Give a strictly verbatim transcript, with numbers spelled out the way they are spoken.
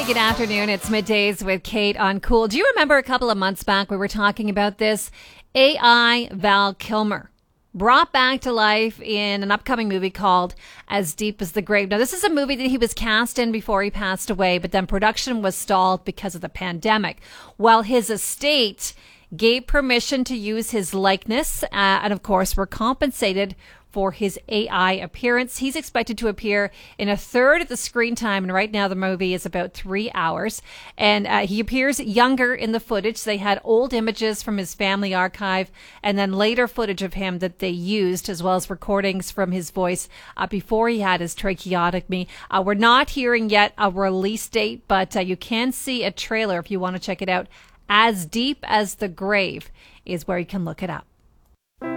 good afternoon. It's Middays with Kate on Cool. Do you remember a couple of months back we were talking about this? A I Val Kilmer brought back to life in an upcoming movie called As Deep as the Grave. Now, this is a movie that he was cast in before he passed away, but then production was stalled because of the pandemic. While his estate gave permission to use his likeness, uh, and of course were compensated for his A I appearance. He's expected to appear in a third of the screen time, and right now the movie is about three hours. And uh, he appears younger in the footage. They had old images from his family archive, and then later footage of him that they used, as well as recordings from his voice uh, before he had his tracheotomy. Uh, we're not hearing yet a release date, but uh, you can see a trailer if you want to check it out. As Deep as the Grave is where you can look it up.